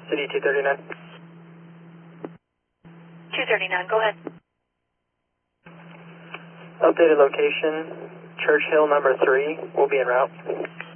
City 239. 239, go ahead. Updated location, Church Hill number 3. We'll be en route.